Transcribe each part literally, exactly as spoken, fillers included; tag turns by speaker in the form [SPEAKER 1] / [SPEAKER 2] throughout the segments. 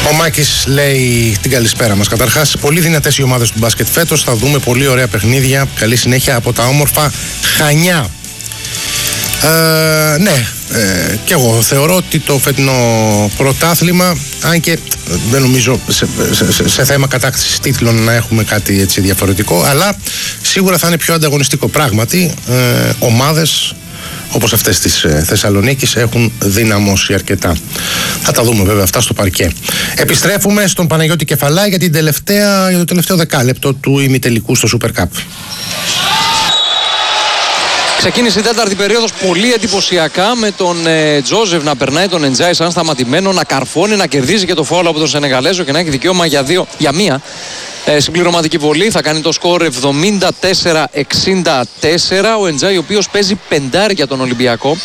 [SPEAKER 1] Ο Μάκης λέει την καλησπέρα μας. Καταρχάς, πολύ δυνατές οι ομάδες του μπάσκετ φέτος. Θα δούμε πολύ ωραία παιχνίδια. Καλή συνέχεια από τα όμορφα Χανιά. Ε, ναι, ε, και εγώ θεωρώ ότι το φετινό πρωτάθλημα, αν και δεν νομίζω σε, σε, σε, σε θέμα κατάκτησης τίτλων να έχουμε κάτι έτσι διαφορετικό, αλλά σίγουρα θα είναι πιο ανταγωνιστικό. Πράγματι, ε, ομάδες όπως αυτές της ε, Θεσσαλονίκης έχουν δυναμώσει αρκετά. Θα τα δούμε βέβαια αυτά στο παρκέ. Επιστρέφουμε στον Παναγιώτη Κεφαλά για, την τελευταία, για το τελευταίο δεκάλεπτο του ημιτελικού στο Super Cup.
[SPEAKER 2] Ξεκίνησε η τέταρτη περίοδος πολύ εντυπωσιακά, με τον ε, Τζόζεφ να περνάει τον Εντζάι σαν σταματημένο, να καρφώνει, να κερδίζει και το φάουλ από τον Σενεγαλέζο και να έχει δικαίωμα για, δύο, για μία ε, συμπληρωματική βολή. Θα κάνει το σκορ εβδομήντα τέσσερα εξήντα τέσσερα. Ο Εντζάι, ο οποίος παίζει πεντάρι για τον Ολυμπιακό.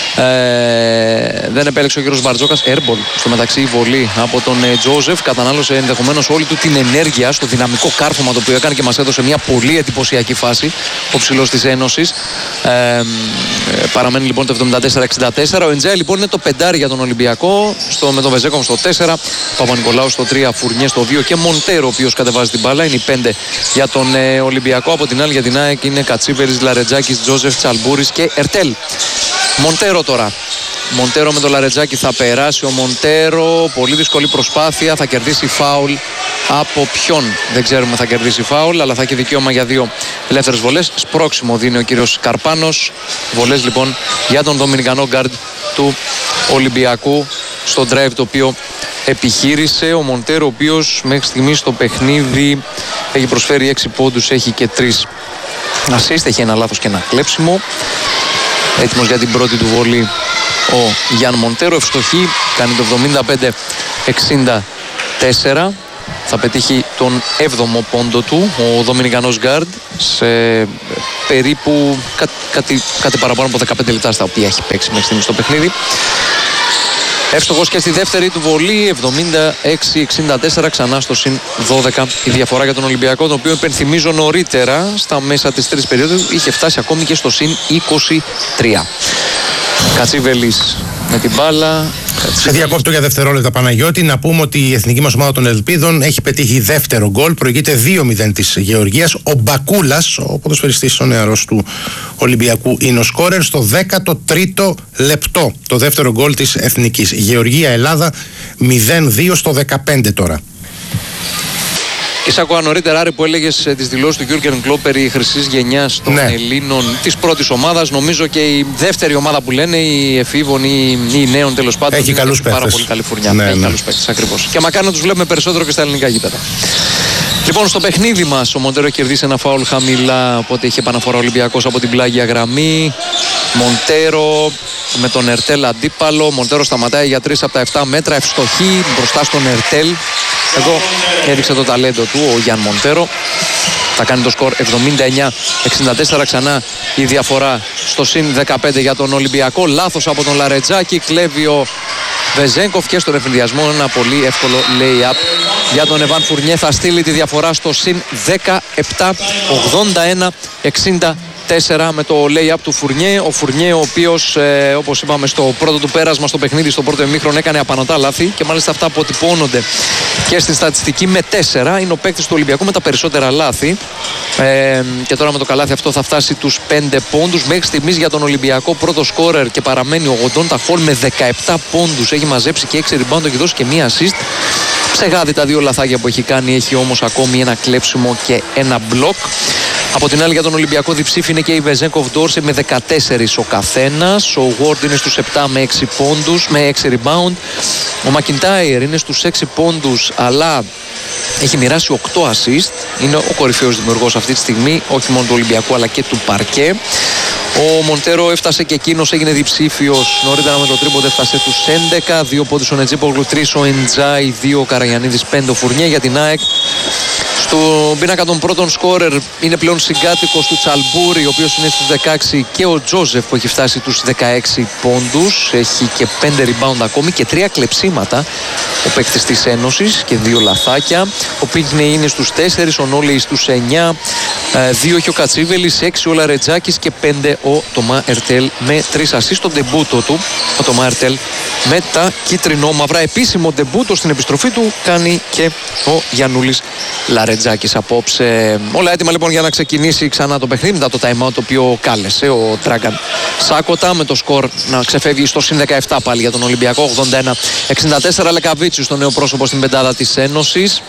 [SPEAKER 2] Ε, δεν επέλεξε ο κύριος Μπαρτζόκας. Έρμπολ στο μεταξύ η βολή από τον ε, Τζόζεφ. Κατανάλωσε ενδεχομένως όλη του την ενέργεια στο δυναμικό κάρφωμα το οποίο έκανε και μας έδωσε μια πολύ εντυπωσιακή φάση ο ψηλός της Ένωσης. Ε, ε, παραμένει λοιπόν το εβδομήντα τέσσερα εξήντα τέσσερα. Ο Εντζάι λοιπόν είναι το πεντάρι για τον Ολυμπιακό, στο, με τον Βεζέκομ στο τέσσερα, Παπα-Νικολάου στο τρία, Φουρνιέ στο δύο και Μοντέρο, ο οποίος κατεβάζει την μπάλα. Είναι οι πέντε για τον ε, Ολυμπιακό. Από την άλλη για την ΑΕΚ είναι Κατσίβερης, Λαρετζάκης, Τζόζεφ, Τσαλμπούρης και Ερτέλ. Μοντέρο τώρα. Μοντέρο με το Λαρετζάκι θα περάσει ο Μοντέρο. Πολύ δύσκολη προσπάθεια. Θα κερδίσει φάουλ. Από ποιον δεν ξέρουμε, θα κερδίσει φάουλ, αλλά θα έχει δικαίωμα για δύο ελεύθερες βολές. Σπρόξιμο δίνει ο κύριος Καρπάνος. Βολές λοιπόν για τον Δομινικανό γκάρντ του Ολυμπιακού στο drive το οποίο επιχείρησε. Ο Μοντέρο, ο οποίος μέχρι στιγμής στο παιχνίδι έχει προσφέρει έξι πόντους, έχει και τρεις ασίστ, έχει ένα λάθος και ένα κλέψιμο. Έτοιμος για την πρώτη του βολή ο Γιάν Μοντέρο. Ευστοχή, κάνει το εβδομήντα πέντε εξήντα τέσσερα. Θα πετύχει τον έβδομο πόντο του ο Δομινικανός γκάρντ σε περίπου κά, κάτι, κάτι παραπάνω από δεκαπέντε λεπτά στα οποία έχει παίξει μέχρι στιγμή στο παιχνίδι. Εύστοχος και στη δεύτερη του βολή, εβδομήντα έξι εξήντα τέσσερα, ξανά στο συν δώδεκα η διαφορά για τον Ολυμπιακό, τον οποίο υπενθυμίζω νωρίτερα στα μέσα της τρίτης περίοδου είχε φτάσει ακόμη και στο συν είκοσι τρία. Κατσίβελης με την μπάλα.
[SPEAKER 1] Σε διακόπτω για δευτερόλεπτα, Παναγιώτη, να πούμε ότι η εθνική μας ομάδα των Ελπίδων έχει πετύχει δεύτερο γκολ. Προηγείται δύο μηδέν της Γεωργίας. Ο Μπακούλας, ο ποδοσφαιριστής ο νεαρός του Ολυμπιακού, είναι ο σκόρερ στο δέκατο τρίτο λεπτό. Το δεύτερο γκολ της εθνικής. Γεωργία-Ελλάδα μηδέν δύο στο δεκαπέντε τώρα.
[SPEAKER 2] Εισακούα νωρίτερα, Άρη, που έλεγες τις δηλώσεις του Γιούργεν Κλόπ περί χρυσής γενιάς των ναι. Ελλήνων της πρώτης ομάδας. Νομίζω και η δεύτερη ομάδα που λένε, η εφήβων ή η νέων τέλος πάντων,
[SPEAKER 1] έχει καλούς παίκτες.
[SPEAKER 2] Πάρα πολύ καλή φουρνιά.
[SPEAKER 1] Ναι,
[SPEAKER 2] έχει
[SPEAKER 1] ναι.
[SPEAKER 2] καλούς παίκτες, ακριβώς. Και μακάρι να τους βλέπουμε περισσότερο και στα ελληνικά γήπεδα. Λοιπόν, στο παιχνίδι μας ο Μοντέρο έχει κερδίσει ένα φάουλ χαμηλά, οπότε είχε επαναφορά ο Ολυμπιακός από την πλάγια γραμμή. Μοντέρο με τον Ερτέλ αντίπαλο. Μοντέρο σταματάει για τρία από τα επτά μέτρα. Ευστοχή μπροστά στον Ερτέλ. Εδώ έδειξε το ταλέντο του ο Γιάν Μοντέρο. Θα κάνει το σκορ εβδομήντα εννιά εξήντα τέσσερα. Ξανά η διαφορά στο συν δεκαπέντε για τον Ολυμπιακό. Λάθος από τον Λαρετζάκη. Κλέβει ο Βεζέγκοφ και στον εφηδιασμό ένα πολύ εύκολο lay-up για τον Εβάν Φουρνιέ. Θα στείλει τη διαφορά στο συν δεκαεπτά ογδόντα ένα εξήντα τέσσερα με το lay-up του Φουρνιέ. Ο Φουρνιέ, ο οποίος ε, όπως είπαμε στο πρώτο του πέρασμα στο παιχνίδι, στο πρώτο ημίχρονο, έκανε απανωτά λάθη και μάλιστα αυτά αποτυπώνονται και στη στατιστική με τέσσερα. Είναι ο παίκτης του Ολυμπιακού με τα περισσότερα λάθη ε, και τώρα με το καλάθι αυτό θα φτάσει τους πέντε πόντους. Μέχρι στιγμής για τον Ολυμπιακό πρώτο σκόρερ και παραμένει ο Γοντόντα Χολ με δεκαεπτά πόντους. Έχει μαζέψει και έξι rebound, έχει δώσει και μία assist. Ψεγάδι τα δύο λαθάκια που έχει κάνει, έχει όμως ακόμη ένα κλέψιμο και ένα μπλοκ. Από την άλλη για τον Ολυμπιακό διψήφι είναι και η Βεζέγκοφ Ντόρσε με δεκατέσσερα ο καθένας. Ο Γουόρντ είναι στους επτά με έξι πόντους, με έξι rebound. Ο Μακιντάιρ είναι στους έξι πόντους, αλλά έχει μοιράσει οκτώ assist. Είναι ο κορυφαίος δημιουργός αυτή τη στιγμή, όχι μόνο του Ολυμπιακού αλλά και του παρκέ. Ο Μοντέρο έφτασε και εκείνος, έγινε διψήφιος νωρίτερα με το τρίποντο, έφτασε τους έντεκα. Δύο πόντους ο Νετζίπογλου, τρεις ο Εντζάι, δύο ο Καραγιαννίδης, πέντε ο Φουρνιέ. Για την ΑΕΚ στον πίνακα των πρώτων σκόρερ είναι πλέον συγκάτοικος του Τσαλμπούρη, ο οποίος είναι στους δεκαέξι, και ο Τζόζεφ που έχει φτάσει τους δεκαέξι πόντους. Έχει και πέντε rebound ακόμη και τρία κλεψίματα. ο παίκτης της Ένωσης και δύο λαθάκια. Ο Πίνκνεϊ είναι στους τέσσερις, ο Νόλεϊ στους εννιά, δύο έχει ο Κατσίβελης, έξι ο Λαρετζάκης και πέντε ο Τομά Ερτέλ με τρεις ασίστ στο ντεμπούτο του. Ο Τομά Ερτέλ με τα κίτρινο-μαυρά. Επίσημο ντεμπούτο στην επιστροφή του κάνει και ο Γιαννούλης Λαρετζάκης απόψε. Όλα έτοιμα λοιπόν για να ξεκινήσει ξανά το παιχνίδι μετά το time out το οποίο κάλεσε ο Τράγκαν Σάκοτα, με το σκορ να ξεφεύγει στο συν δεκαεπτά πάλι για τον Ολυμπιακό. ογδόντα ένα εξήντα τέσσερα. Λεκαβίτσιους, το νέο πρόσωπο στην πεντάδα της Ένωσης.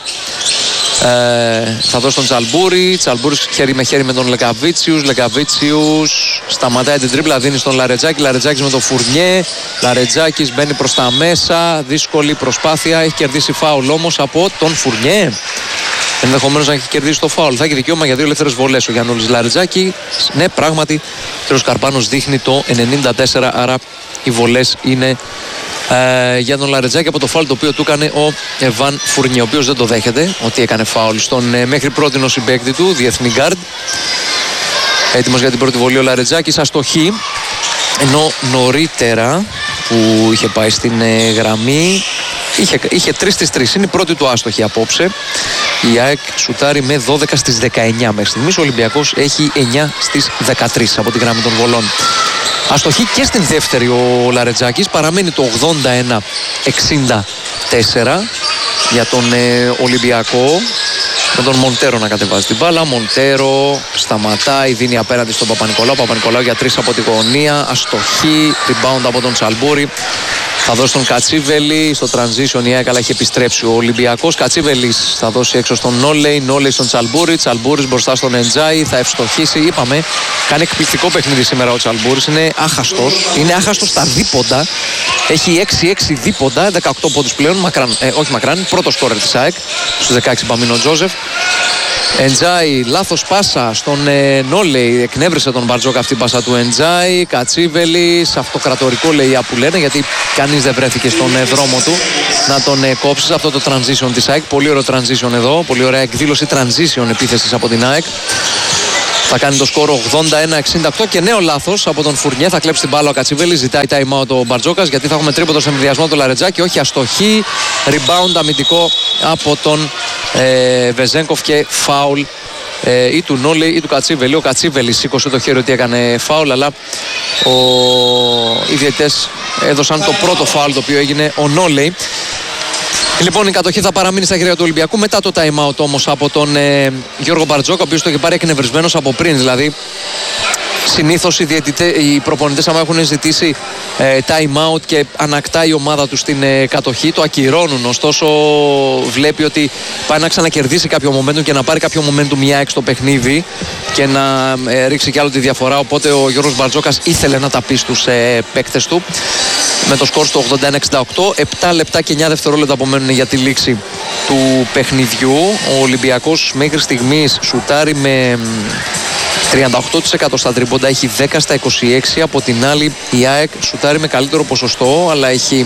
[SPEAKER 2] Ε, θα δώσει τον Τσαλμπούρη. Τσαλμπούρης χέρι με χέρι με τον Λεκαβίτσιους. Λεκαβίτσιους σταματάει την τρίπλα, δίνει στον Λαρετζάκη. Λαρετζάκης με τον Φουρνιέ. Λαρετζάκης μπαίνει προς τα μέσα. Δύσκολη προσπάθεια. Έχει κερδίσει φάουλ όμως από τον Φουρνιέ. Ενδεχομένως να έχει κερδίσει το φάουλ. Θα έχει δικαίωμα για δύο ελεύθερες βολές ο Γιαννούλης Λαρετζάκη. Ναι, πράγματι ο κ. Καρπάνος δείχνει το ενενήντα τέσσερα. Άρα οι βολές είναι ε, για τον Λαρετζάκη από το φάουλ το οποίο του έκανε ο Εβάν Φουρνιέ, ο οποίος δεν το δέχεται ότι έκανε φάουλ στον ε, μέχρι πρότινο συμπαίκτη του, διεθνή γκάρντ. Έτοιμος για την πρώτη βολή ο Λαρετζάκης, αστοχή. Ενώ νωρίτερα που είχε πάει στην ε, γραμμή είχε, είχε τρεις στις τρεις, είναι η πρώτη του άστοχη απόψε. Η ΑΕΚ σουτάρει με δώδεκα στις δεκαεννιά μέχρι στιγμής. Ο Ολυμπιακός έχει εννιά στις δεκατρείς από τη γραμμή των βολών. Αστοχή και στην δεύτερη ο Λαρετζάκης. Παραμένει το ογδόντα ένα εξήντα τέσσερα για τον ε, Ολυμπιακό. Με τον Μοντέρο να κατεβάζει την μπάλα. Μοντέρο σταματάει, δίνει απέναντι στον Παπα-Νικολάου. Παπα-Νικολάου για τρεις από τη γωνία. Αστοχή, rebound από τον Τσαλμπούρη. Θα δώσει τον Κατσίβελη στο transition, η ΑΕΚ, αλλά έχει επιστρέψει ο Ολυμπιακός. Κατσίβελης θα δώσει έξω στον Νόλεϊ, Νόλεϊ στον Τσαλμπούρη, Τσαλμπούρης μπροστά στον Εντζάι, θα ευστοχίσει. Είπαμε, κάνει εκπληκτικό παιχνίδι σήμερα ο Τσαλμπούρης, είναι άχαστος, είναι άχαστος στα δίποντα. Έχει έξι έξι δίποντα, δεκαοκτώ πόντους πλέον, μακράν, ε, όχι μακράν, πρώτο σκόρερ της ΑΕΚ, στους δεκαέξι Παμίνο Τζόζεφ. Εντζάι, λάθος πάσα στον ε, Νόλεϊ, εκνεύρισε τον Μπαρτζόκα αυτή η πάσα του Εντζάι. Κατσίβελης, αυτοκρατορικό λέει που λένε, γιατί κανείς δεν βρέθηκε στον ε, δρόμο του να τον ε, κόψει σε αυτό το transition της ΑΕΚ. Πολύ ωραίο transition εδώ, πολύ ωραία εκδήλωση transition επίθεσης από την ΑΕΚ. Θα κάνει το σκορ ογδόντα ένα εξήντα οκτώ και νέο λάθος από τον Φουρνιέ. Θα κλέψει την μπάλα ο Κατσίβελης, ζητάει time out ο Μπαρτζόκας, γιατί θα έχουμε τρίποντο σε εμβιασμό του Λαρετζάκη. Όχι, αστοχή, rebound αμυντικό από τον ε, Βεζένκοφ και φάουλ ε, ή του Νόλεϊ ή του Κατσίβελη. Ο Κατσίβελης σήκωσε το χέρι ότι έκανε φάουλ, αλλά ο... οι διαιτητές έδωσαν το πρώτο φάουλ το οποίο έγινε ο Νόλεϊ. Λοιπόν, η κατοχή θα παραμείνει στα χέρια του Ολυμπιακού μετά το time out όμως από τον ε, Γιώργο Μπαρτζόκα, ο οποίος το είχε πάρει εκνευρισμένος από πριν. Δηλαδή, συνήθως οι, οι προπονητές, άμα έχουν ζητήσει ε, time out και ανακτά η ομάδα του στην ε, κατοχή, το ακυρώνουν. Ωστόσο, βλέπει ότι πάει να ξανακερδίσει κάποιο momentum και να πάρει κάποιο momentum μια έξω το παιχνίδι και να ε, ρίξει κι άλλο τη διαφορά. Οπότε ο Γιώργος Μπαρτζόκας ήθελε να τα πει στους ε, παίκτες του. Με το σκορ στο ογδόντα ένα εξήντα οκτώ, επτά λεπτά και εννιά δευτερόλεπτα απομένουν για τη λήξη του παιχνιδιού. Ο Ολυμπιακός μέχρι στιγμής σουτάρει με τριάντα οκτώ τοις εκατό στα τρίποντα, έχει δέκα στα είκοσι έξι. Από την άλλη η ΑΕΚ σουτάρει με καλύτερο ποσοστό, αλλά έχει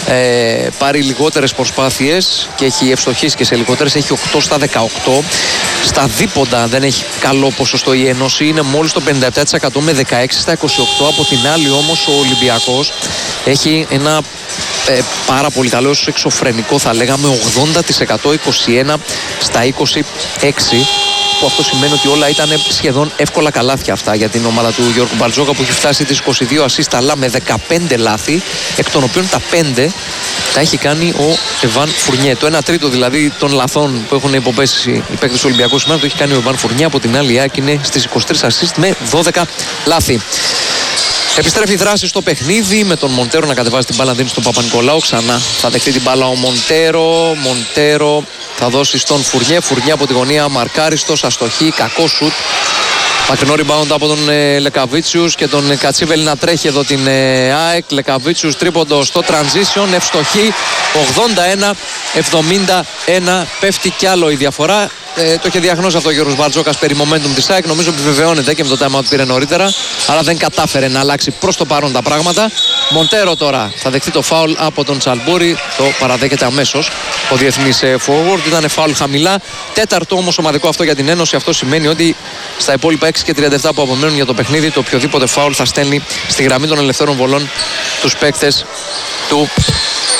[SPEAKER 2] ε, πάρει λιγότερες προσπάθειες και έχει ευστοχίσει και σε λιγότερες, έχει οκτώ στα δεκαοκτώ. Στα δίποντα δεν έχει καλό ποσοστό η Ένωση, είναι μόλις το πενήντα επτά τοις εκατό με δεκαέξι στα είκοσι οκτώ. Από την άλλη όμως ο Ολυμπιακός έχει ένα ε, πάρα πολύ καλό, όσο εξωφρενικό θα λέγαμε, ογδόντα τοις εκατό, είκοσι ένα στα είκοσι έξι. Που αυτό σημαίνει ότι όλα ήταν σχεδόν εύκολα καλάθια αυτά για την ομάδα του Γιώργου Μπαρτζόκα, που έχει φτάσει τις είκοσι δύο ασίστ, αλλά με δεκαπέντε λάθη, εκ των οποίων τα πέντε τα έχει κάνει ο Εβάν Φουρνιέ. Το ένα τρίτο δηλαδή των λαθών που έχουν υποπέσει οι παίκτες του Ολυμπιακού σήμερα το έχει κάνει ο Εβάν Φουρνιέ. Από την άλλη η ΑΕΚ είναι στις είκοσι τρεις ασίστ με δώδεκα λάθη. Επιστρέφει η δράση στο παιχνίδι με τον Μοντέρο να κατεβάζει την μπάλα, δίνει στον Παπα-Νικολάου. Ξανά θα δεχτεί την μπάλα ο Μοντέρο. Μοντέρο θα δώσει στον Φουρνιέ. Φουρνιέ από τη γωνία, μαρκάριστος, αστοχή, κακό σουτ. Μακρινό rebound από τον ε, Λεκαβίτσιους και τον ε, Κατσίβελη να τρέχει εδώ την ε, ΑΕΚ. Λεκαβίτσιους τρίποντο στο transition, ευστοχή, ογδόντα ένα εβδομήντα ένα. Πέφτει κι άλλο η διαφορά. Ε, το είχε διαγνώσει αυτό ο Γιώργος Μπαρτζόκας περί momentum της ΑΕΚ. Νομίζω επιβεβαιώνεται και με το time out που πήρε νωρίτερα. Αλλά δεν κατάφερε να αλλάξει προς το παρόν τα πράγματα. Μοντέρο τώρα θα δεχτεί το foul από τον Τσαλμπούρη. Το παραδέχεται αμέσως ο διεθνής ε, forward. Ήταν foul χαμηλά. Τέταρτο όμως ομαδικό αυτό για την Ένωση. Αυτό σημαίνει ότι στα υπόλοιπα έξι και τριάντα επτά που απομένουν για το παιχνίδι, το οποιοδήποτε foul θα στέλνει στη γραμμή των ελευθέρων βολών τους παίκτες του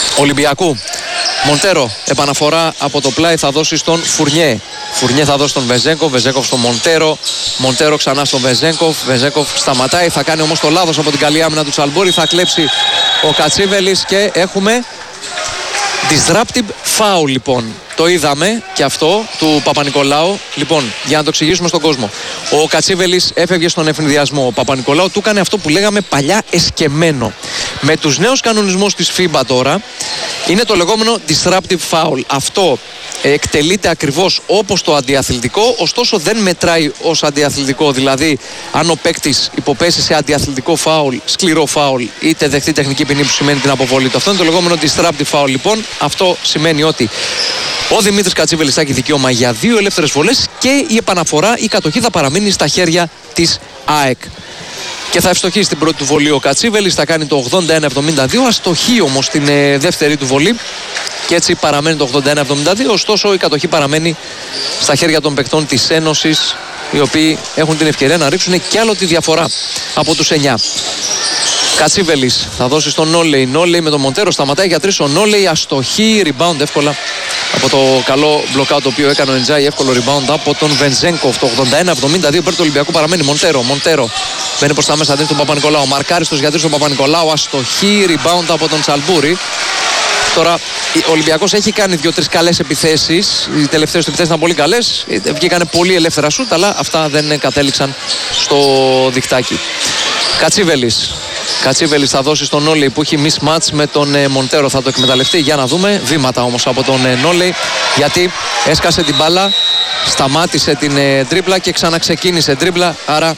[SPEAKER 2] Ολυμπιακού. Μοντέρο, επαναφορά από το πλάι θα δώσει στον Φουρνιέ. Φουρνιέ θα δώσει στον Βεζέγκοφ, Βεζέγκοφ στον Μοντέρο. Μοντέρο ξανά στον Βεζέγκοφ. Βεζέγκοφ σταματάει, θα κάνει όμως το λάθος από την καλή άμυνα του Τσαλμπούρη. Θα κλέψει ο Κατσίβελης και έχουμε disruptive foul λοιπόν. Το είδαμε και αυτό του Παπα-Νικολάου. Λοιπόν, για να το εξηγήσουμε στον κόσμο. Ο Κατσίβελης έφευγε στον ευνηδιασμό. Ο Παπα-Νικολάου του έκανε αυτό που λέγαμε παλιά εσκεμμένο. Με τους νέους κανονισμούς της φίμπα τώρα είναι το λεγόμενο disruptive foul. Αυτό εκτελείται ακριβώς όπως το αντιαθλητικό, ωστόσο δεν μετράει ως αντιαθλητικό. Δηλαδή, αν ο παίκτης υποπέσει σε αντιαθλητικό φάουλ, σκληρό φάουλ, είτε δεχτεί τεχνική ποινή που σημαίνει την αποβολή του. Αυτό είναι το λεγόμενο disruptive foul. Λοιπόν, αυτό σημαίνει ότι ο Δημήτρης Κατσίβελης θα έχει δικαίωμα για δύο ελεύθερες βολές και η επαναφορά, η κατοχή θα παραμείνει στα χέρια της ΑΕΚ. Και θα ευστοχίσει την πρώτη του βολή ο Κατσίβελης, θα κάνει το ογδόντα ένα εβδομήντα δύο, αστοχεί όμως την ε, δεύτερη του βολή και έτσι παραμένει το ογδόντα ένα εβδομήντα δύο, ωστόσο η κατοχή παραμένει στα χέρια των παικτών της Ένωσης, οι οποίοι έχουν την ευκαιρία να ρίξουν κι άλλο τη διαφορά από τους εννιά. Κατσίβελης θα δώσει στον Νόλεϊ. Νόλεϊ με τον Μοντέρο σταματάει για τρεις. Ο Νόλεϊ αστοχή, rebound εύκολα από το καλό blockout το οποίο έκανε ο Εντζάι. Εύκολο rebound από τον Βενζέγκοφ. Το ογδόντα ένα εβδομήντα δύο υπέρ του Ολυμπιακού παραμένει. Μοντέρο. Μοντέρο μπαίνει προς τα μέσα, δίνει τον Παπα-Νικολάου. Μαρκάριστος για τρεις τον Παπα-Νικολάου. Αστοχή, rebound από τον Τσαλμπούρη. Τώρα ο Ολυμπιακός έχει κάνει δύο-τρεις καλές επιθέσεις. Οι τελευταίες του επιθέσεις ήταν πολύ καλές. Βγήκανε πολύ ελεύθερα σουτ, αλλά αυτά δεν κατέληξαν στο δικτάκι. Κατσίβελης. Κατσίβελης θα δώσει στον Νόλεϊ που έχει mismatch με τον ε, Μοντέρο. Θα το εκμεταλλευτεί. Για να δούμε. Βήματα όμως από τον ε, Νόλεϊ. Γιατί έσκασε την μπάλα, σταμάτησε την ε, τρίπλα και ξαναξεκίνησε τρίπλα. Άρα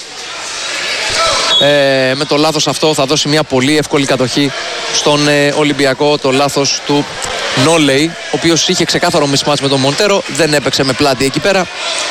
[SPEAKER 2] ε, με το λάθος αυτό θα δώσει μια πολύ εύκολη κατοχή στον ε, Ολυμπιακό. Το λάθος του Νόλεϊ, ο οποίος είχε ξεκάθαρο mismatch με τον Μοντέρο. Δεν έπαιξε με πλάτη εκεί πέρα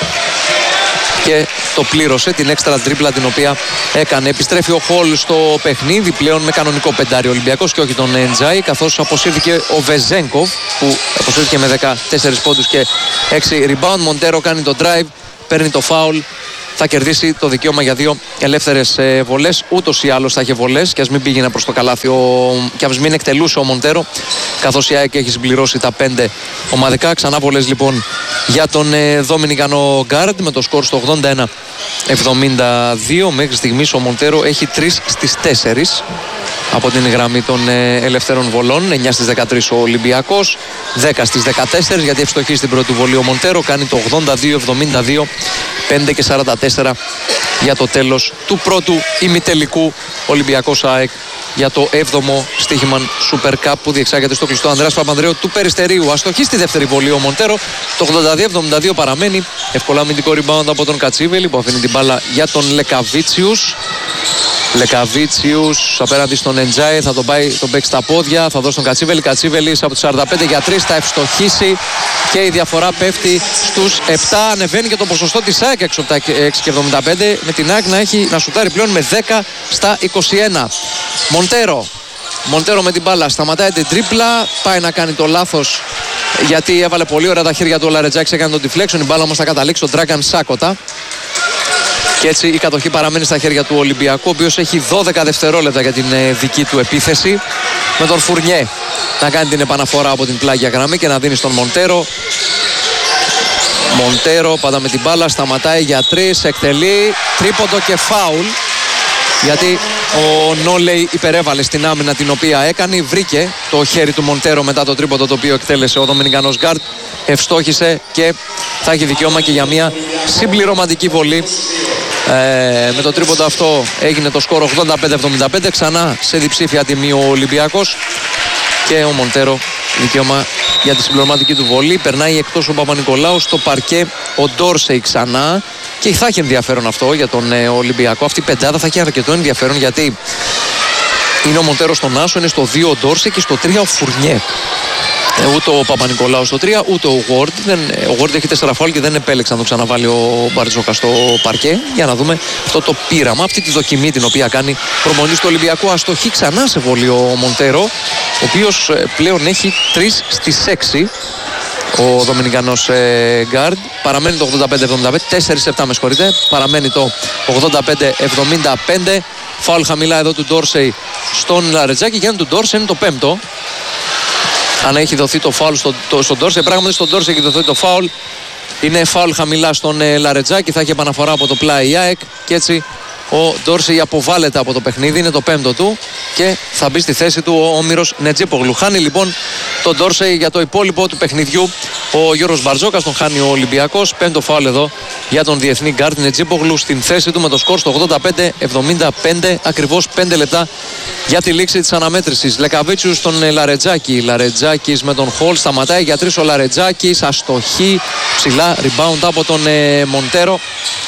[SPEAKER 2] και το πλήρωσε την έξτρα τρίπλα την οποία έκανε. Επιστρέφει ο Χολ στο παιχνίδι πλέον με κανονικό πεντάρι Ολυμπιακός και όχι τον Εντζάι, καθώς αποσύρθηκε ο Βεζέγκοφ που αποσύρθηκε με δεκατέσσερις πόντους και έξι rebound. Μοντέρο κάνει το drive, παίρνει το foul, θα κερδίσει το δικαίωμα για δύο ελεύθερες ε, βολές. Ούτως ή άλλως θα είχε βολές και ας μην πήγαινε προς το καλάθι ο... και ας μην εκτελούσε ο Μοντέρο, καθώς η ΑΕΚ έχει συμπληρώσει τα πέντε ομαδικά. Ξανά βολές λοιπόν για τον ε, Δομινικανό γκάρντ με το σκορ στο ογδόντα ένα εβδομήντα δύο. Μέχρι στιγμής ο Μοντέρο έχει τρεις στις τέσσερις από την γραμμή των ε, ελευθέρων βολών. εννιά στις δεκατρείς ο Ολυμπιακός, δέκα στις δεκατέσσερις γιατί ευστοχεί στην πρώτη βολή ο Μοντέρο. Κάνει το ογδόντα δύο εβδομήντα δύο, πέντε και σαράντα τέσσερα για το τέλος του πρώτου ημιτελικού. Ολυμπιακός ΑΕΚ για το έβδομο στοίχημα Super Cup που διεξάγεται στο κλειστό Ανδρέας Παπανδρέου του Περιστερίου. Αστοχή στη δεύτερη βολή ο Μοντέρο. Το ογδόντα δύο εβδομήντα δύο παραμένει. Εύκολα αμυντικό rebound από τον Κατσίβελη που αφήνει την μπάλα για τον Λεκαβίτσιους. Λεκαβίτσιους απέναντι στον Εντζάι, θα τον πάει τον παίξει στα πόδια, θα δώσει τον Κατσίβελη. Κατσίβελης από τους σαράντα πέντε για τρεις, θα ευστοχίσει και η διαφορά πέφτει στους επτά. Ανεβαίνει και το ποσοστό της ΑΕΚ έξω από τα έξι και εβδομήντα πέντε, με την ΑΕΚ να έχει να σουτάρει πλέον με δέκα στα είκοσι ένα. Μοντέρο. Μοντέρο με την μπάλα, σταματάει την τρίπλα, πάει να κάνει το λάθος γιατί έβαλε πολύ ωραία τα χέρια του ο Λαρετζάκης, έκανε τον deflection, η μπάλα όμως θα καταλήξει στον Dragan Σάκοτα. Και έτσι η κατοχή παραμένει στα χέρια του Ολυμπιακού, ο οποίος έχει δώδεκα δευτερόλεπτα για την ε, δική του επίθεση. Με τον Φουρνιέ να κάνει την επαναφορά από την πλάγια γραμμή και να δίνει στον Μοντέρο. Μοντέρο πάντα με την μπάλα, σταματάει για τρεις, εκτελεί τρίποντο και φάουλ. Γιατί ο Νόλεϊ υπερέβαλε στην άμυνα την οποία έκανε, βρήκε το χέρι του Μοντέρο μετά το τρίποντο το οποίο εκτέλεσε ο Δομινικανός γκάρντ, ευστόχησε και θα έχει δικαίωμα και για μια συμπληρωματική βολή. Ε, με το τρίποντο αυτό έγινε το σκορ ογδόντα πέντε εβδομήντα πέντε, ξανά σε διψήφια τιμή ο Ολυμπιακός και ο Μοντέρο δικαίωμα για τη συμπληρωματική του βολή. Περνάει εκτός ο Παπα-Νικολάου, στο παρκέ ο Ντόρσεϊ ξανά και θα έχει ενδιαφέρον αυτό για τον ε, Ολυμπιακό. Αυτή η πεντάδα θα έχει αρκετό ενδιαφέρον γιατί είναι ο Μοντέρο στον άσο, είναι στο δύο ο Ντόρσεϊ και στο τρία ο Φουρνιέ. Ε, ούτε ο Παπα-Νικολάου στο τρία, ούτε ο Γουόρντ. Ο Γουόρντ έχει τέσσερα φάουλ και δεν επέλεξε να το ξαναβάλει ο Μπαρτζόκα στο παρκέ. Για να δούμε αυτό το πείραμα, αυτή τη δοκιμή την οποία κάνει προμονής του Ολυμπιακού. Αστοχή ξανά σε βολή ο Μοντέρο, ο οποίος πλέον έχει τρεις στις έξι. Ο Δομινικανός ε, γκάρντ. Παραμένει το ογδόντα πέντε εβδομήντα πέντε, τέσσερα επτά με συγχωρείτε. Παραμένει το ογδόντα πέντε εβδομήντα πέντε. Φάουλ χαμηλά εδώ του Ντόρσεϊ στον Λαρετζάκη. Και αν του Ντόρσεϊ είναι το πέμπτο. αν έχει δοθεί το φάουλ στο, το, στον Ντόρσεϊ. Πράγματι στον Ντόρσεϊ έχει δοθεί το φάουλ. Είναι φάουλ χαμηλά στον ε, Λαρετζάκη. Θα έχει επαναφορά από το πλάι η ΑΕΚ. Και έτσι ο Ντόρσεϊ αποβάλλεται από το παιχνίδι. Είναι το πέμπτο του. Και θα μπει στη θέση του ο Όμηρος Νετζίπογλου. Χάνει λοιπόν τον Ντόρσεϊ για το υπόλοιπο του παιχνιδιού. Ο Γιώργος Μπαρτζόκας τον χάνει ο Ολυμπιακός. Πέμπτο φάουλ εδώ για τον διεθνή γκάρντ Νετζίπογλου στην θέση του με το σκορ στο ογδόντα πέντε εβδομήντα πέντε. Ακριβώς πέντε λεπτά για τη λήξη της αναμέτρησης. Λεκαβίτσιους στον Λαρετζάκη. Λαρετζάκης με τον Χολ. Σταματάει για τρεις ο Λαρετζάκης. Αστοχή. Ψηλά. Rebound από τον ε, Μοντέρο,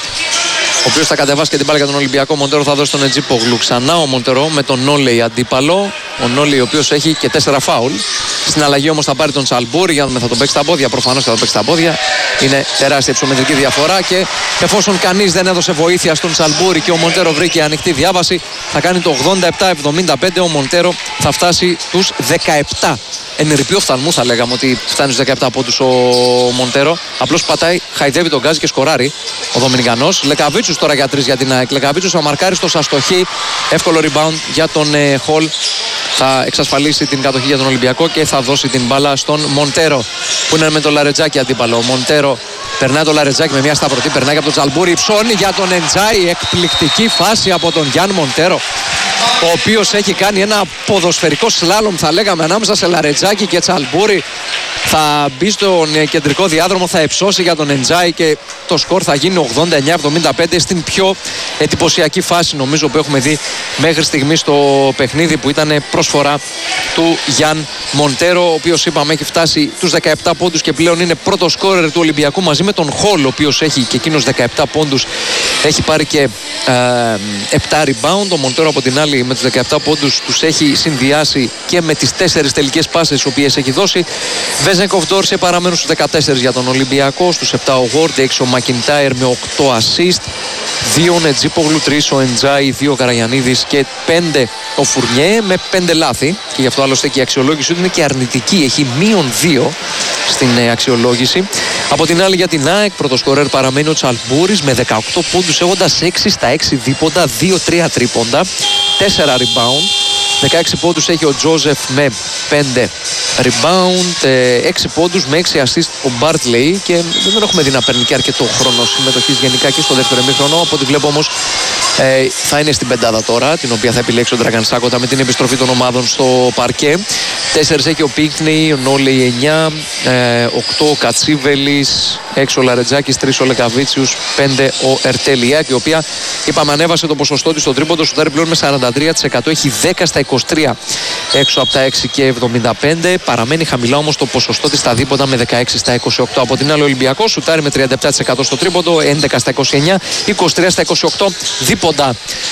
[SPEAKER 2] ο οποίος θα κατεβάσει και την μπάλα για τον Ολυμπιακό. Μοντέρο θα δώσει τον Νετζίπογλου. Ξανά ο Μοντέρο με τον Νόλεϊ αντίπαλο. Ο Νόλεϊ ο οποίος έχει και τέσσερα φάουλ. Στην αλλαγή όμως θα πάρει τον Τσαλμπούρη. Για να δούμε, θα τον παίξει στα πόδια. Προφανώς θα τον παίξει στα πόδια. Είναι τεράστια υψομετρική διαφορά. Και εφόσον κανείς δεν έδωσε βοήθεια στον Τσαλμπούρη και ο Μοντέρο βρήκε ανοιχτή διάβαση, θα κάνει το ογδόντα επτά εβδομήντα πέντε. Ο Μοντέρο θα φτάσει τους δεκαεπτά. Ενεργοποιώ φθαλμού, θα λέγαμε ότι φτάνει στους δεκαεπτά πόντους ο Μοντέρο. Απλώς πατάει, χαϊδεύει τον γκάζι και σκοράρει ο Δομινικανός. Λεκαβίτσιους τώρα για τρεις για την ΑΕΚ. Λεκαβίτσιους αμαρκάριστος, αστοχή. Εύκολο rebound για τον ε, Χολ. Θα εξασφαλίσει την κατοχή για τον Ολυμπιακό και θα δώσει την μπάλα στον Μοντέρο, που είναι με τον Λαρετζάκη αντίπαλο. Ο Μοντέρο περνάει τον Λαρετζάκη με μια σταυρωτή, περνάει από τον Τσαλμπούρη, ψώνει για τον Εντζάι. Εκπληκτική φάση από τον Γιάνν Μοντέρο, ο οποίος έχει κάνει ένα ποδοσφαιρικό σλάλομ, θα λέγαμε, ανάμεσα σε Λαρετζάκη και Τσαλμπούρη. Θα μπει στον κεντρικό διάδρομο, θα εψώσει για τον Εντζάι και το σκορ θα γίνει ογδόντα εννιά εβδομήντα πέντε, στην πιο εντυπωσιακή φάση νομίζω που έχουμε δει μέχρι στιγμή στο παιχνίδι, που ήταν προσφορά του Γιάνν Μοντέρο, ο οποίος είπαμε έχει φτάσει τους δεκαεπτά πόντους και πλέον είναι πρώτο σκόρερ του Ολυμπιακού μαζί με τον Χολ, ο οποίος έχει και εκείνος δεκαεπτά πόντους, έχει πάρει και ε, επτά rebound. Ο Μοντέρο από την άλλη με τους δεκαεπτά πόντους τους έχει συνδυάσει και με τις τέσσερις τελικές πάσες τις οποίες έχει δώσει. Βέζενκοφ, Ντόρσεϊ παραμένουν στους δεκατέσσερα για τον Ολυμπιακό, στους επτά ο Γουόρντ, έξι ο Μακιντάιρ με οκτώ assist, δύο ο Νετζίπογλου, τρία ο Εντζάι, δύο ο Καραγιαννίδης και πέντε ο Φουρνιέ με πέντε λάθη. Και γι' αυτό άλλωστε και η αξιολόγηση του είναι και αρνητική, έχει μείον δύο στην αξιολόγηση. Από την άλλη για την ΑΕΚ, πρωτοσκορέρ παραμένει ο Τσαλμπούρης με δεκαοκτώ πόντους, έχοντας έξι στα έξι δίποντα, δύο τρία τρίποντα, τέσσερα rebound. δεκαέξι πόντους έχει ο Τζόζεφ με πέντε rebound, έξι πόντους με έξι assist ο Μπάρτλεϊ, και δεν έχουμε δει να παίρνει και αρκετό χρόνο συμμετοχής γενικά και στο δεύτερο ημίχρονο. Από ό,τι βλέπω όμως ε, θα είναι στην πεντάδα τώρα, την οποία θα επιλέξει ο Ντραγκαν Σάκοτα με την επιστροφή των ομάδων στο παρκέ. τέσσερα έχει ο Πίκνεϊ, ο Νόλεϊ εννιά, οκτώ ο Κατσίβελης, έξι ο Λαρετζάκης, τρία ο Λεκαβίτσιους, πέντε ο Ερτέλιάκ, η οποία είπαμε ανέβασε το ποσοστό της στο τρίποντο, σουτάρει πλέον με σαράντα τρία τοις εκατό, έχει δέκα στα είκοσι τρία έξω από τα έξι και εβδομήντα πέντε. Παραμένει χαμηλά όμως το ποσοστό της στα δίποντα με δεκαέξι στα είκοσι οκτώ. Από την άλλη ο Ολυμπιακός σουτάρει με τριάντα επτά τοις εκατό στο τρίποντο, έντεκα στα είκοσι εννιά, είκοσι τρία στα είκοσι οκτώ δίποντα.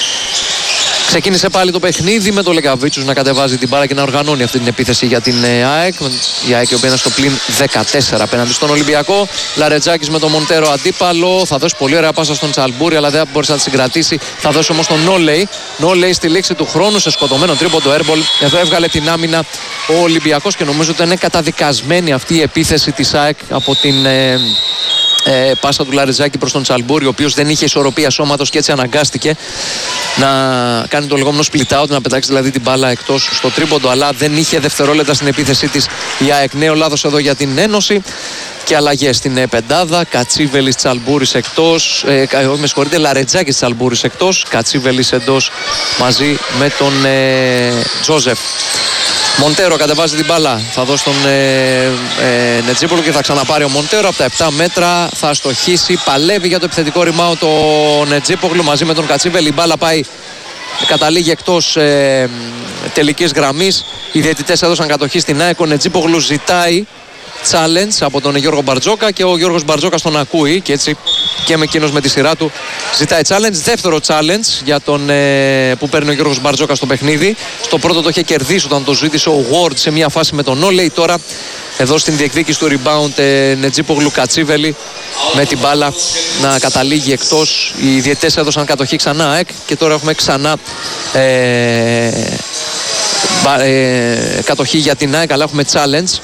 [SPEAKER 2] Ξεκίνησε πάλι το παιχνίδι με το Λεκαβίτσιους να κατεβάζει την μπάλα και να οργανώνει αυτή την επίθεση για την ΑΕΚ. Η ΑΕΚ η οποία είναι στο πλην δεκατέσσερα απέναντι στον Ολυμπιακό. Λαρετζάκης με τον Μοντέρο αντίπαλο. Θα δώσει πολύ ωραία πάσα στον Τσαλμπούρη, αλλά δεν μπορούσε να τη συγκρατήσει. Θα δώσει όμως τον Νόλεϊ. Νόλεϊ στη λήξη του χρόνου σε σκοτωμένο τρίποντο airball. Εδώ έβγαλε την άμυνα ο Ολυμπιακός και νομίζω ότι είναι καταδικασμένη αυτή η επίθεση της ΑΕΚ από την Ε, Ε, πάσα του Λαρετζάκη προς τον Τσαλμπούρη, ο οποίος δεν είχε ισορροπία σώματος και έτσι αναγκάστηκε να κάνει το λεγόμενο split out, να πετάξει δηλαδή την μπάλα εκτός στο τρίποντο, αλλά δεν είχε δευτερόλεπτα στην επίθεσή της η ΑΕΚ. Νέο λάθος εδώ για την Ένωση και αλλαγές στην πεντάδα. Κατσίβελης, Τσαλμπούρης εκτός, ε, με συγχωρείτε, Λαρετζάκης, Τσαλμπούρης εκτός, Κατσίβελης εντός μαζί με τον ε, Τζόζεφ. Μοντέρο κατεβάζει την μπάλα, θα δώσει τον ε, ε, Νετζίπολο και θα ξαναπάρει ο Μοντέρο από τα επτά μέτρα, θα αστοχίσει, παλεύει για το επιθετικό rebound ο Νετζίπογλου μαζί με τον Κατσίβελη. Η μπάλα πάει, καταλήγει εκτός ε, τελικής γραμμής. Οι διαιτητές έδωσαν κατοχή στην ΑΕΚ. Ο Νετζίπογλου ζητάει challenge από τον Γιώργο Μπαρτζόκα και ο Γιώργος Μπαρτζόκας τον ακούει και έτσι και με εκείνος με τη σειρά του ζητάει challenge. Δεύτερο challenge για τον, ε, που παίρνει ο Γιώργος Μπαρτζόκας στο παιχνίδι. Στο πρώτο το είχε κερδίσει όταν το ζήτησε ο Ward σε μια φάση με τον Νόλεϊ. Τώρα εδώ στην διεκδίκηση του rebound ε, Νετζίπογλου Κατσίβελη με την μπάλα να καταλήγει εκτός. Οι διαιτητές έδωσαν κατοχή ξανά ΑΕΚ και τώρα έχουμε ξανά ε, ε, κατοχή για την ΑΕΚ, αλλά έχουμε challenge.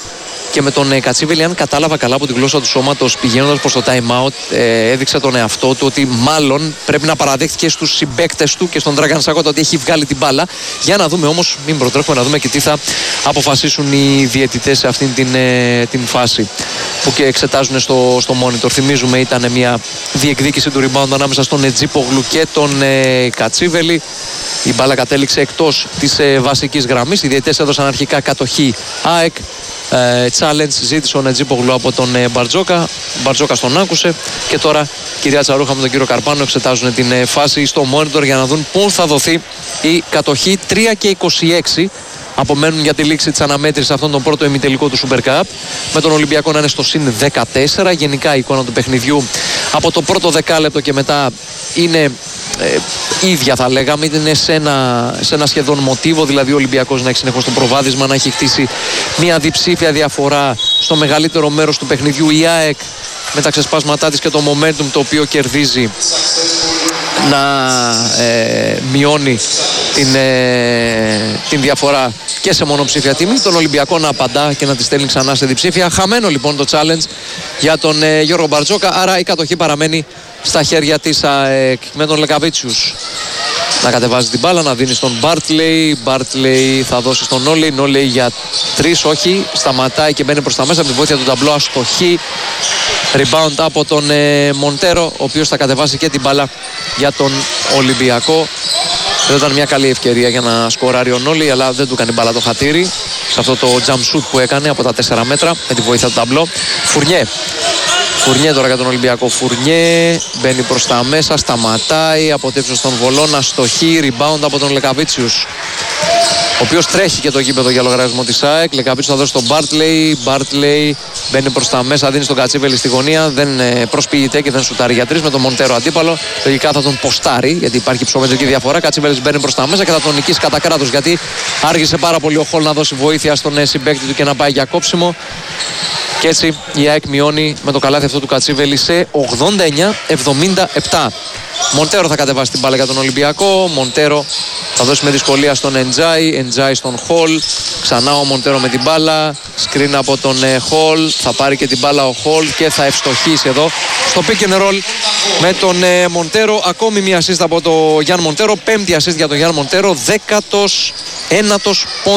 [SPEAKER 2] και με τον ε, Κατσίβελη, αν κατάλαβα καλά από τη γλώσσα του σώματος πηγαίνοντας προς το time out, ε, έδειξε τον εαυτό του ότι μάλλον πρέπει να παραδέχτηκε στους συμπαίκτες του και στον Dragan Sakota ότι έχει βγάλει την μπάλα. Για να δούμε όμως, μην προτρέχουμε, να δούμε και τι θα αποφασίσουν οι διαιτητές σε αυτήν την, ε, την φάση που και εξετάζουν στο, στο monitor. Θυμίζουμε, ήταν μια διεκδίκηση του rebound ανάμεσα στον Ετζίπογλου και τον ε, Κατσίβελη. Η μπάλα κατέληξε εκτός της ε, βασικής γραμμής. Οι διαιτητές έδωσαν αρχικά κατοχή ΑΕΚ. Ε, challenge ζήτησε ο Νετζίπογλου από τον ε, Μπαρτζόκα. Μπαρτζόκα τον άκουσε. Και τώρα κυρία Τσαρούχα με τον κύριο Καρπάνο εξετάζουν την ε, φάση στο monitor για να δουν πού θα δοθεί η κατοχή. Τρία και είκοσι έξι απομένουν για τη λήξη της αναμέτρησης αυτόν τον πρώτο ημιτελικό του Super Cup, με τον Ολυμπιακό να είναι στο συν δεκατέσσερα. Γενικά η εικόνα του παιχνιδιού από το πρώτο δεκάλεπτο και μετά είναι ε, ίδια, θα λέγαμε. Είναι σε ένα, σε ένα σχεδόν μοτίβο, δηλαδή ο Ολυμπιακός να έχει συνεχώς το προβάδισμα, να έχει χτίσει μια διψήφια διαφορά στο μεγαλύτερο μέρος του παιχνιδιού. Η ΑΕΚ με τα ξεσπάσματά της και το momentum το οποίο κερδίζει να ε, μειώνει την, ε, την διαφορά και σε μονοψήφια τιμή. Τον Ολυμπιακό να απαντά και να τη στέλνει ξανά σε διψήφια. Χαμένο λοιπόν το challenge για τον ε, Γιώργο Μπαρτζόκα, άρα η κατοχή παραμένει στα χέρια της ΑΕΚ, με τον Λεκαβίτσιους να κατεβάζει την μπάλα, να δίνει στον Μπάρτλεϊ. Μπάρτλεϊ θα δώσει στον Νόλεϊ. Νόλεϊ για τρεις, όχι. Σταματάει και μπαίνει προς τα μέσα από τη βοήθεια του ταμπλό. Αστοχή. Rebound από τον ε, Μοντέρο, ο οποίος θα κατεβάσει και την μπάλα για τον Ολυμπιακό. Δεν ήταν μια καλή ευκαιρία για να σκοράρει ο Νόλεϊ, αλλά δεν του κάνει μπάλα το χατήρι σε αυτό το jump shoot που έκανε από τα τέσσερα μέτρα με τη βοήθεια του ταμπλό. Φουρνιέ. Φουρνιέ τώρα για τον Ολυμπιακό. Φουρνιέ μπαίνει προς τα μέσα, σταματάει, αποτέψει στον Βολώνα, αστοχή, rebound από τον Λεκαβίτσιους, ο οποίος τρέχει και το γήπεδο για λογαριασμό της ΑΕΚ. Λεκαβίτσιους θα δώσει στον Μπάρτλεϊ. Μπάρτλεϊ μπαίνει προς τα μέσα, δίνει στον Κατσίβελη στη γωνία. Δεν προσποιείται και δεν σουτάρει για τρεις με τον Μοντέρο αντίπαλο. Λογικά θα τον ποστάρει, γιατί υπάρχει ψωμετρική διαφορά. Κατσίβελης μπαίνει προς τα μέσα και θα τον νικήσει κατά κράτος, γιατί άργησε πάρα πολύ ο Χολ να δώσει βοήθεια στον συμπαίκτη του και να πάει για κόψιμο. Και έτσι η ΑΕΚ μειώνει με το καλάθι αυτό του Κατσίβελη σε ογδόντα εννιά εβδομήντα επτά. Μοντέρο θα κατεβάσει την μπάλα για τον Ολυμπιακό. Μοντέρο θα δώσει με δυσκολία στον Εντζάι. Εντζάι στον Χολ. Ξανά ο Μοντέρο με την μπάλα. Σκριν από τον Χολ. Θα πάρει και την μπάλα ο Χολ και θα ευστοχίσει εδώ στο pick and roll με τον ε, Μοντέρο. Ακόμη μια assist από τον Γιάν Μοντέρο. Πέμπτη assist για τον Γιάν Μοντέρο. Δέκατος ένατος πόντος